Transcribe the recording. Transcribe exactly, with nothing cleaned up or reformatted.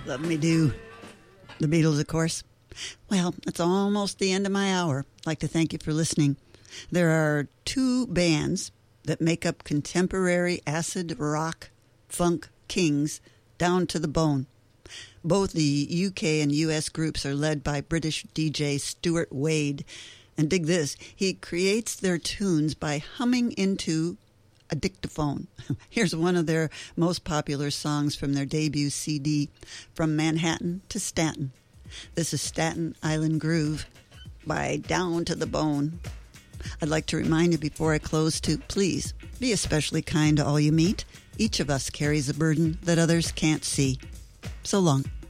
Love Me Do. The Beatles, of course. Well, it's almost the end of my hour. I'd like to thank you for listening. There are two bands that make up contemporary acid rock funk kings down to the bone. Both the U K and U S groups are led by British D J Stuart Wade. And dig this, he creates their tunes by humming into a dictaphone. Here's one of their most popular songs from their debut C D, From Manhattan to Staten. This is Staten Island Groove by Down to the Bone. I'd like to remind you before I close to please be especially kind to all you meet. Each of us carries a burden that others can't see. So long.